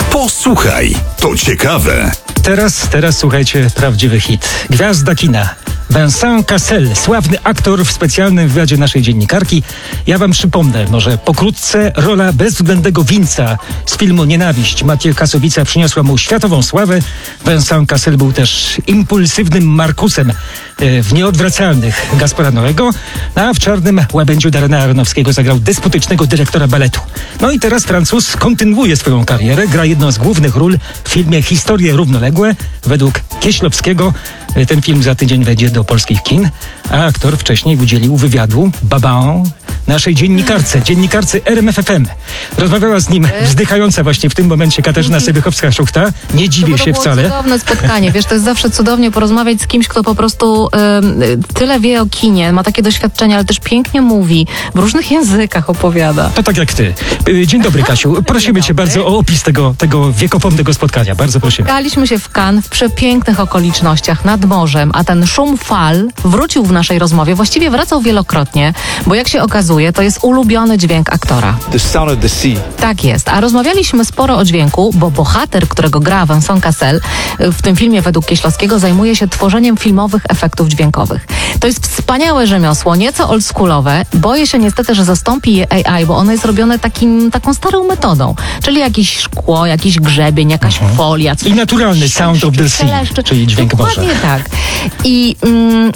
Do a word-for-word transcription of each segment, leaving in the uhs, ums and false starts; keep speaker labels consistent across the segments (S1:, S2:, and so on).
S1: Posłuchaj, to ciekawe.
S2: Teraz, teraz słuchajcie, prawdziwy hit. Gwiazda kina. Vincent Cassel, sławny aktor w specjalnym wywiadzie naszej dziennikarki. Ja wam przypomnę, może pokrótce, rola bezwzględnego Winca z filmu Nienawiść Mathieu Kassowica przyniosła mu światową sławę. Vincent Cassel był też impulsywnym Markusem w Nieodwracalnych Gaspara Noego, a w Czarnym łabędziu Darrena Aronofskiego zagrał despotycznego dyrektora baletu. No i teraz Francuz kontynuuje swoją karierę, gra jedną z głównych ról w filmie Historie równoległe. Według Kieślowskiego ten film za tydzień wejdzie do polskich kin, a aktor wcześniej udzielił wywiadu Baban naszej dziennikarce, dziennikarce R M F F M. Rozmawiała z nim wzdychająca właśnie w tym momencie Katarzyna Sebychowska-Szuchta. Nie dziwię się wcale.
S3: To było cudowne spotkanie. Wiesz, to jest zawsze cudownie porozmawiać z kimś, kto po prostu y, tyle wie o kinie, ma takie doświadczenia, ale też pięknie mówi, w różnych językach opowiada.
S2: To tak jak ty. Dzień dobry, Kasiu. Prosimy cię bardzo o opis tego, tego wiekopomnego spotkania. Bardzo prosimy.
S3: Spotkaliśmy się w Cannes w przepięknych okolicznościach, nad morzem, a ten szum fal wrócił w naszej rozmowie. Właściwie wracał wielokrotnie, bo jak się okazuje, to jest ulubiony dźwięk aktora.
S4: The sound of the sea.
S3: Tak jest. A rozmawialiśmy sporo o dźwięku, bo bohater, którego gra Vincent Cassel w tym filmie według Kieślowskiego zajmuje się tworzeniem filmowych efektów dźwiękowych. To jest wspaniałe rzemiosło, nieco oldschoolowe. Boję się niestety, że zastąpi je A I, bo ono jest robione takim, taką starą metodą. Czyli jakieś szkło, jakiś grzebień, jakaś mhm. folia.
S2: I naturalny sound of the sea, czyli dźwięk morza.
S3: Dokładnie tak. I... Mm,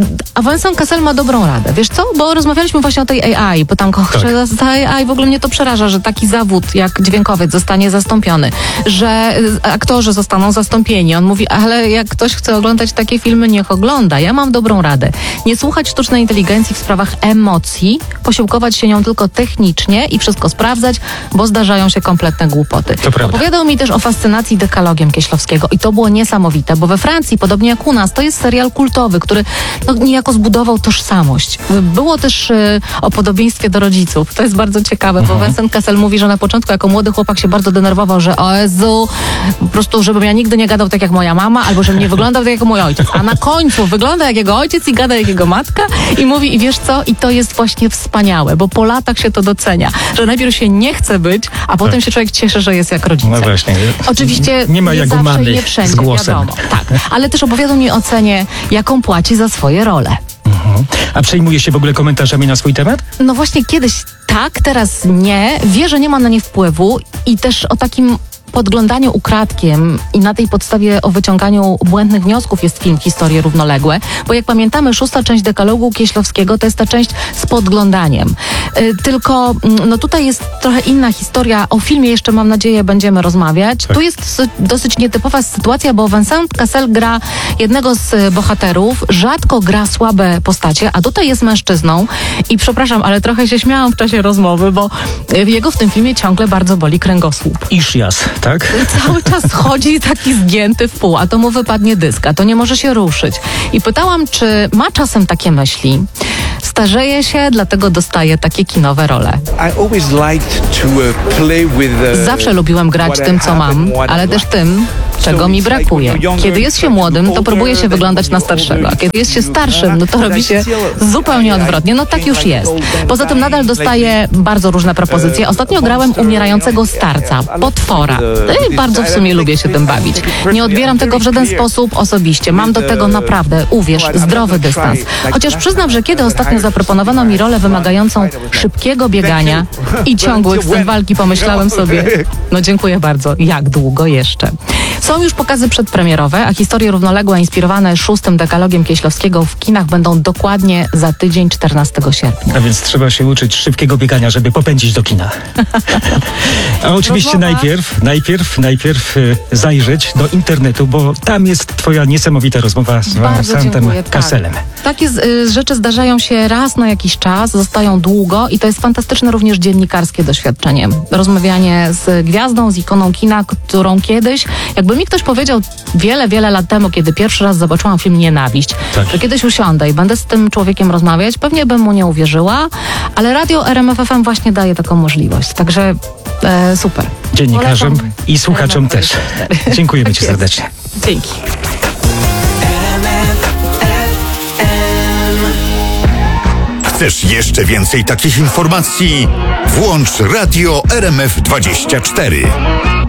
S3: A Vincent Cassel ma dobrą radę. Wiesz co? Bo rozmawialiśmy właśnie o tej A I. Pytam go, tak. że ta A I w ogóle mnie to przeraża, że taki zawód jak dźwiękowiec zostanie zastąpiony, że aktorzy zostaną zastąpieni. On mówi, ale jak ktoś chce oglądać takie filmy, niech ogląda. Ja mam dobrą radę. Nie słuchać sztucznej inteligencji w sprawach emocji, posiłkować się nią tylko technicznie i wszystko sprawdzać, bo zdarzają się kompletne głupoty.
S2: To prawda.
S3: Opowiadał mi też o fascynacji dekalogiem Kieślowskiego i to było niesamowite, bo we Francji, podobnie jak u nas, to jest serial kultowy, który no, niejako zbudował tożsamość. Było też y, o podobieństwie do rodziców. To jest bardzo ciekawe, mhm. bo Vincent Cassel mówi, że na początku jako młody chłopak się bardzo denerwował, że o Jezu, po prostu żebym ja nigdy nie gadał tak jak moja mama, albo żebym nie wyglądał tak jak mój ojciec. A na końcu wygląda jak jego ojciec i gada jak jego matka i mówi, i wiesz co? I to jest właśnie wspaniałe, bo po latach się to docenia, że najpierw się nie chce być, a potem tak. się człowiek cieszy, że jest jak rodzice.
S2: No właśnie.
S3: Oczywiście
S2: nie ma
S3: nie
S2: jak
S3: zawsze
S2: mamy
S3: i nie wszędzie,
S2: z głosem.
S3: wiadomo. Tak. Ale też opowiadał mi o cenie, jaką płaci za swoje role.
S2: Mhm. A przejmuje się w ogóle komentarzami na swój temat?
S3: No właśnie kiedyś tak, teraz nie. Wie, że nie ma na nie wpływu i też o takim podglądaniu ukradkiem i na tej podstawie o wyciąganiu błędnych wniosków jest film Historie równoległe, bo jak pamiętamy, szósta część dekalogu Kieślowskiego to jest ta część z podglądaniem. Yy, tylko no tutaj jest trochę inna historia. O filmie jeszcze, mam nadzieję, będziemy rozmawiać. Tak. Tu jest dosyć nietypowa sytuacja, bo Vincent Cassel gra jednego z bohaterów, rzadko gra słabe postacie, a tutaj jest mężczyzną i przepraszam, ale trochę się śmiałam w czasie rozmowy, bo jego w tym filmie ciągle bardzo boli kręgosłup.
S2: Ischias. Tak?
S3: Cały czas chodzi taki zgięty w pół, a to mu wypadnie dysk, a to nie może się ruszyć. I pytałam, czy ma czasem takie myśli. Starzeje się, dlatego dostaje takie kinowe role. Zawsze lubiłem grać tym, co mam, ale też tym, czego mi brakuje. Kiedy jest się młodym, to próbuje się wyglądać na starszego, a kiedy jest się starszym, no to robi się zupełnie odwrotnie. No tak już jest. Poza tym nadal dostaję bardzo różne propozycje. Ostatnio grałem umierającego starca, potwora. I bardzo w sumie lubię się tym bawić. Nie odbieram tego w żaden sposób osobiście. Mam do tego naprawdę, uwierz, zdrowy dystans. Chociaż przyznam, że kiedy ostatnio zaproponowano mi rolę wymagającą szybkiego biegania i ciągłych scen walki, pomyślałem sobie, no dziękuję bardzo, jak długo jeszcze? Są już pokazy przedpremierowe, a Historie równoległe inspirowane szóstym dekalogiem Kieślowskiego w kinach będą dokładnie za tydzień, czternastego sierpnia.
S2: A więc trzeba się uczyć szybkiego biegania, żeby popędzić do kina. A oczywiście
S3: Rozmowa.
S2: najpierw, najpierw, najpierw y, zajrzeć do internetu, bo tam jest twoja niesamowita rozmowa z Vincentem Casselem.
S3: Tak. Takie z, y, rzeczy zdarzają się raz na jakiś czas, zostają długo i to jest fantastyczne również dziennikarskie doświadczenie. Rozmawianie z gwiazdą, z ikoną kina, którą kiedyś, jakby mi ktoś powiedział wiele, wiele lat temu, kiedy pierwszy raz zobaczyłam film Nienawiść, tak. że kiedyś usiądę i będę z tym człowiekiem rozmawiać, pewnie bym mu nie uwierzyła, ale radio R M F F M właśnie daje taką możliwość. Także e, super.
S2: Dziennikarzom i słuchaczom też. Dziękujemy ci serdecznie.
S3: Dzięki.
S1: Chcesz jeszcze więcej takich informacji? Włącz Radio R M F dwadzieścia cztery.